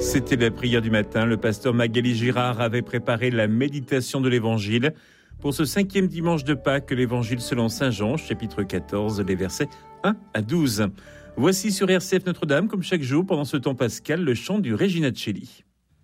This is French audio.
C'était la prière du matin. Le pasteur Magali Girard avait préparé la méditation de l'Évangile pour ce 5e dimanche de Pâques, l'Évangile selon Saint Jean, chapitre 14, les versets 1 à 12. Voici sur RCF Notre-Dame, comme chaque jour pendant ce temps pascal, le chant du Regina Coeli.